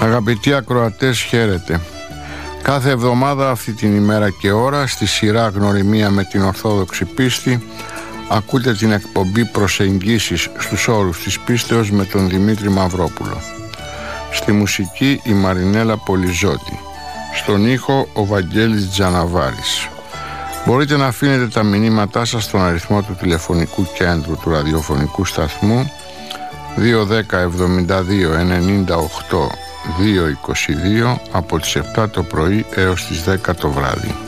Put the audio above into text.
Αγαπητοί ακροατές, χαίρετε. Κάθε εβδομάδα αυτή την ημέρα και ώρα στη σειρά Γνωριμία με την Ορθόδοξη Πίστη ακούτε την εκπομπή Προσεγγίσεις στους όρους της πίστεως με τον Δημήτρη Μαυρόπουλο. Στη μουσική η Μαρινέλα Πολυζώτη. Στον ήχο ο Βαγγέλης Τζαναβάρης. Μπορείτε να αφήνετε τα μηνύματά σας στον αριθμό του τηλεφωνικού κέντρου του ραδιοφωνικού σταθμού 210 72 98 222 από τις 7 το πρωί έως τις 10 το βράδυ.